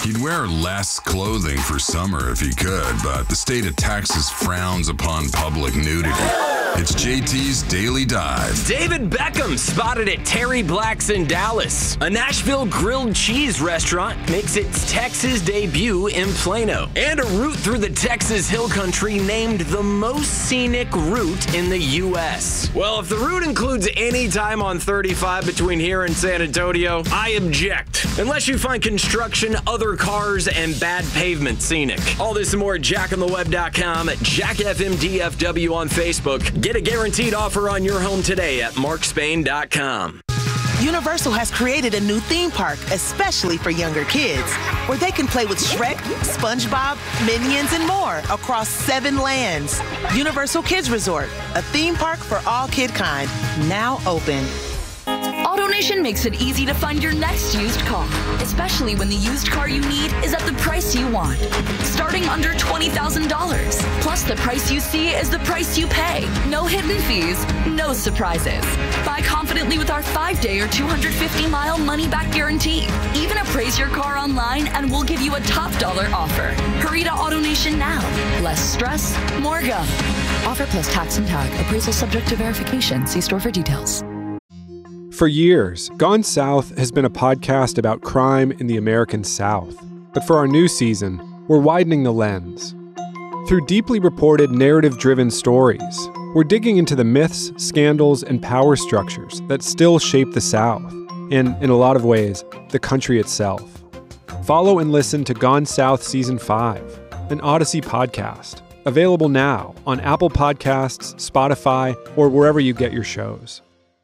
You'd wear less clothing for summer if you could, but the state of Texas frowns upon public nudity. It's JT's Daily Dive. David Beckham spotted at Terry Black's in Dallas. A Nashville grilled cheese restaurant makes its Texas debut in Plano. And a route through the Texas Hill Country named the most scenic route in the U.S. Well, if the route includes any time on 35 between here and San Antonio, I object. Unless you find construction, other cars, and bad pavement scenic. All this and more at jackontheweb.com, JackFMDFW on Facebook. Get a guaranteed offer on your home today at markspain.com. Universal has created a new theme park, especially for younger kids, where they can play with Shrek, SpongeBob, Minions, and more across 7 lands. Universal Kids Resort, a theme park for all kid kind, now open. AutoNation makes it easy to find your next used car, especially when the used car you need is at the price you want. Starting under $20,000. Plus, the price you see is the price you pay. No hidden fees, no surprises. Buy confidently with our 5-day or 250-mile money-back guarantee. Even appraise your car online and we'll give you a top dollar offer. Hurry to AutoNation now. Less stress, more go. Offer plus tax and tag. Appraisal subject to verification. See store for details. For years, Gone South has been a podcast about crime in the American South. But for our new season, we're widening the lens. Through deeply reported, narrative-driven stories, we're digging into the myths, scandals, and power structures that still shape the South, and, in a lot of ways, the country itself. Follow and listen to Gone South Season 5, an Odyssey podcast, available now on Apple Podcasts, Spotify, or wherever you get your shows.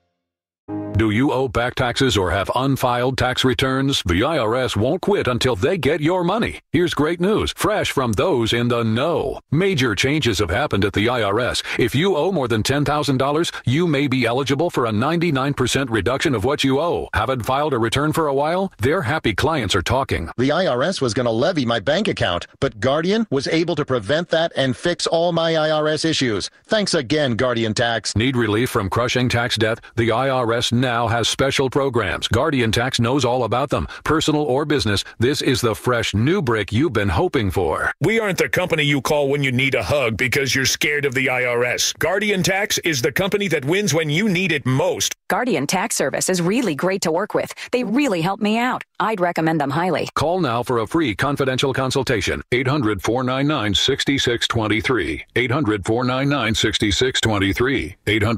Do you owe back taxes or have unfiled tax returns? The IRS won't quit until they get your money. Here's great news, fresh from those in the know. Major changes have happened at the IRS. If you owe more than $10,000, you may be eligible for a 99% reduction of what you owe. Haven't filed a return for a while? Their happy clients are talking. The IRS was going to levy my bank account, but Guardian was able to prevent that and fix all my IRS issues. Thanks again, Guardian Tax. Need relief from crushing tax debt? The IRS now has special programs. Guardian Tax knows all about them. Personal or business, this is the fresh new brick you've been hoping for. We aren't the company you call when you need a hug because you're scared of the IRS. Guardian Tax is the company that wins when you need it most. Guardian Tax Service is really great to work with. They really help me out. I'd recommend them highly. Call now for a free confidential consultation. 800-499-6623. 800-499-6623.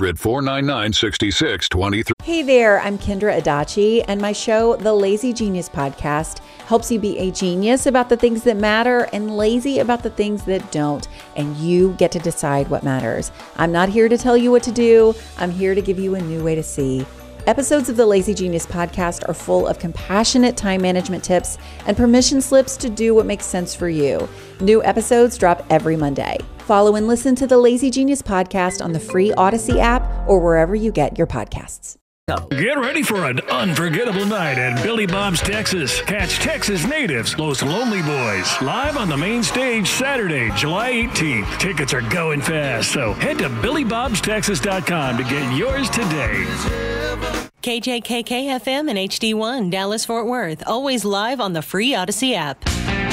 800-499-6623. Hey there, I'm Kendra Adachi, and my show, The Lazy Genius Podcast, helps you be a genius about the things that matter and lazy about the things that don't, and you get to decide what matters. I'm not here to tell you what to do. I'm here to give you a new way to see. Episodes of the Lazy Genius Podcast are full of compassionate time management tips and permission slips to do what makes sense for you. New episodes drop every Monday. Follow and listen to the Lazy Genius Podcast on the free Odyssey app or wherever you get your podcasts. Get ready for an unforgettable night at Billy Bob's Texas. Catch Texas natives, Los Lonely Boys, live on the main stage Saturday, July 18th. Tickets are going fast, so head to BillyBobsTexas.com to get yours today. KJKK FM and HD1, Dallas Fort Worth, always live on the free Odyssey app.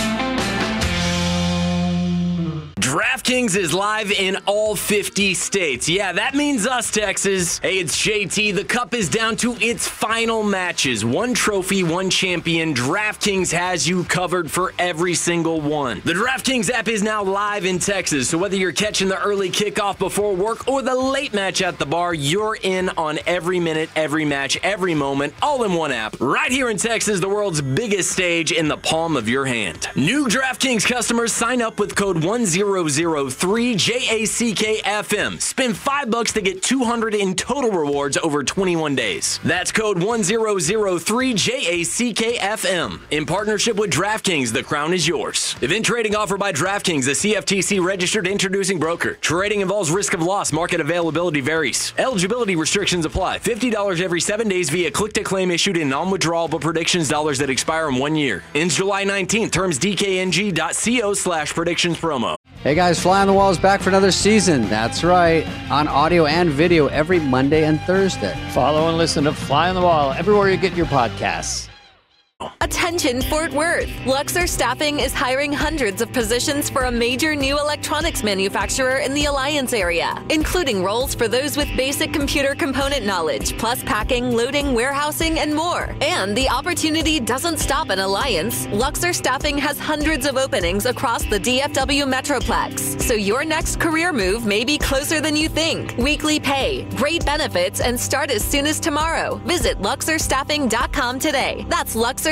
DraftKings is live in all 50 states. Yeah, that means us, Texas. Hey, it's JT. The Cup is down to its final matches. One trophy, one champion. DraftKings has you covered for every single one. The DraftKings app is now live in Texas, so whether you're catching the early kickoff before work or the late match at the bar, you're in on every minute, every match, every moment, all in one app. Right here in Texas, the world's biggest stage in the palm of your hand. New DraftKings customers sign up with code 1003JACKFM. Spend $5 to get $200 in total rewards over 21 days. That's code 1003JACKFM. In partnership with DraftKings, the crown is yours. Event trading offered by DraftKings, a CFTC registered introducing broker. Trading involves risk of loss. Market availability varies. Eligibility restrictions apply. $50 every 7 days via click-to-claim issued in non-withdrawable predictions dollars that expire in 1 year. Ends July 19th. Terms dkng.co/predictions promo. Hey guys, Fly on the Wall is back for another season. That's right, on audio and video every Monday and Thursday. Follow and listen to Fly on the Wall everywhere you get your podcasts. Attention Fort Worth! Luxor Staffing is hiring hundreds of positions for a major new electronics manufacturer in the Alliance area, including roles for those with basic computer component knowledge, plus packing, loading, warehousing, and more. And the opportunity doesn't stop in Alliance. Luxor Staffing has hundreds of openings across the DFW Metroplex, so your next career move may be closer than you think. Weekly pay, great benefits, and start as soon as tomorrow. Visit LuxorStaffing.com today. That's LuxorStaffing.com.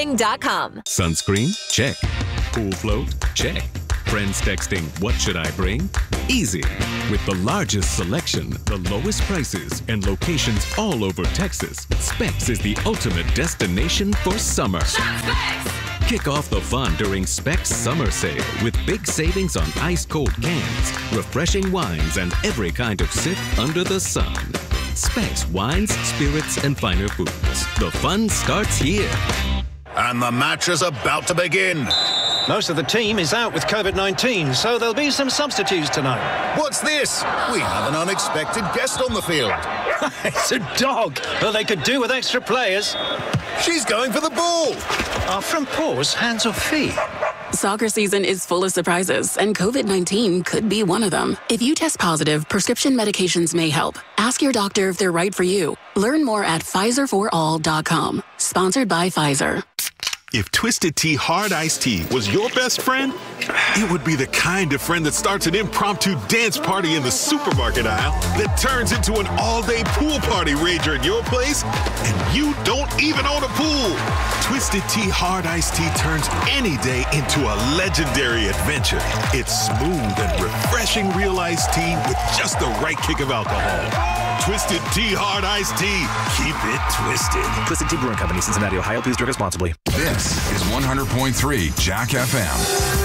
Sunscreen? Check. Pool float? Check. Friends texting, what should I bring? Easy. With the largest selection, the lowest prices, and locations all over Texas, Specs is the ultimate destination for summer. Shop Specs! Kick off the fun during Specs Summer Sale with big savings on ice-cold cans, refreshing wines, and every kind of sip under the sun. Specs Wines, Spirits, and Finer Foods. The fun starts here. And the match is about to begin. Most of the team is out with COVID-19, so there'll be some substitutes tonight. What's this? We have an unexpected guest on the field. It's a dog. Well, they could do with extra players. She's going for the ball. Are front paws hands or feet? Soccer season is full of surprises, and COVID-19 could be one of them. If you test positive, prescription medications may help. Ask your doctor if they're right for you. Learn more at PfizerForAll.com. Sponsored by Pfizer. If Twisted Tea Hard Iced Tea was your best friend, it would be the kind of friend that starts an impromptu dance party in the supermarket aisle that turns into an all-day pool party rager at your place, and you don't even own a pool. Twisted Tea Hard Iced Tea turns any day into a legendary adventure. It's smooth and refreshing real iced tea with just the right kick of alcohol. Twisted Tea Hard Iced Tea. Keep it twisted. Twisted Tea Brewing Company, Cincinnati, Ohio. Please drink responsibly. This is 100.3 Jack FM.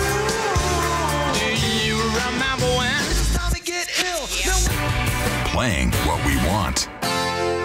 Do you remember when it's time to get ill? Playing what we want.